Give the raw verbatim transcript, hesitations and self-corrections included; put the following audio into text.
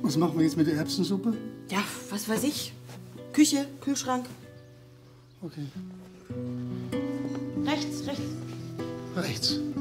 Was machen wir jetzt mit der Erbsensuppe? Ja, was weiß ich. Küche, Kühlschrank. Okay. Rechts, rechts. Rechts.